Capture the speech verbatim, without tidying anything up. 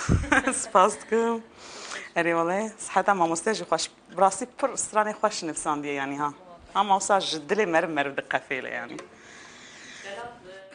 سپاس دکم اری والله صحتا ما مستجی خوش براسي پر استراني خوش نفسان دي يعني ها ها ما وصاج دلي مر مر دقة فيله يعني